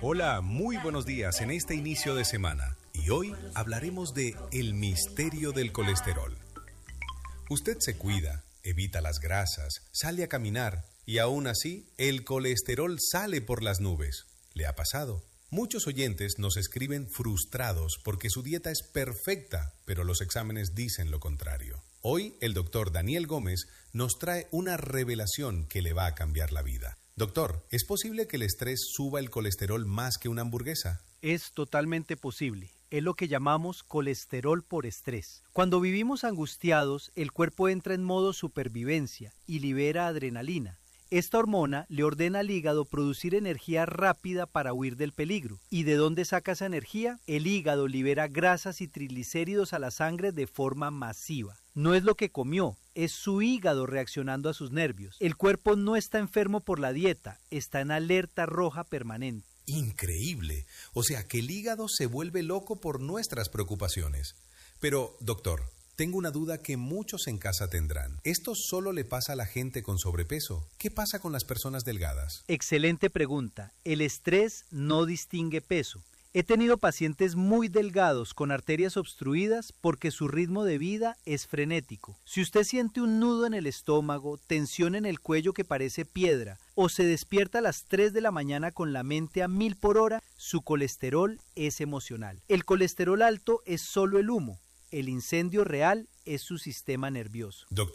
Hola, muy buenos días en este inicio de semana. Y hoy hablaremos de el misterio del colesterol. Usted se cuida, evita las grasas, sale a caminar y aún así el colesterol sale por las nubes. ¿Le ha pasado? Muchos oyentes nos escriben frustrados porque su dieta es perfecta, pero los exámenes dicen lo contrario. Hoy el doctor Daniel Gómez nos trae una revelación que le va a cambiar la vida. Doctor, ¿es posible que el estrés suba el colesterol más que una hamburguesa? Es totalmente posible. Es lo que llamamos colesterol por estrés. Cuando vivimos angustiados, el cuerpo entra en modo supervivencia y libera adrenalina. Esta hormona le ordena al hígado producir energía rápida para huir del peligro. ¿Y de dónde saca esa energía? El hígado libera grasas y triglicéridos a la sangre de forma masiva. No es lo que comió, es su hígado reaccionando a sus nervios. El cuerpo no está enfermo por la dieta, está en alerta roja permanente. Increíble. O sea que el hígado se vuelve loco por nuestras preocupaciones. Pero, doctor, tengo una duda que muchos en casa tendrán. ¿Esto solo le pasa a la gente con sobrepeso? ¿Qué pasa con las personas delgadas? Excelente pregunta. El estrés no distingue peso. He tenido pacientes muy delgados con arterias obstruidas porque su ritmo de vida es frenético. Si usted siente un nudo en el estómago, tensión en el cuello que parece piedra o se despierta a las 3 de la mañana con la mente a 1000 por hora, su colesterol es emocional. El colesterol alto es solo el humo. El incendio real es su sistema nervioso. Doctor,